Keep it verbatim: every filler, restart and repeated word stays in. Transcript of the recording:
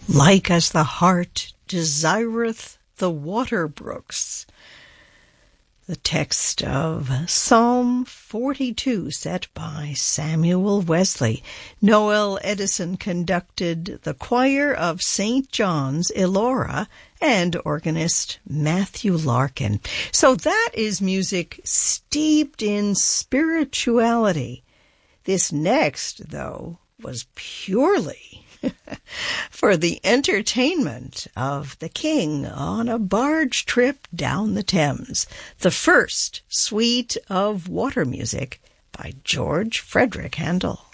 Like as the heart desireth the water brooks. The text of Psalm forty-two, set by Samuel Wesley. Noel Edison conducted the choir of Saint John's, Elora, and organist Matthew Larkin. So that is music steeped in spirituality. This next, though, was purely for the entertainment of the king on a barge trip down the Thames. The first suite of water music by George Frederick Handel.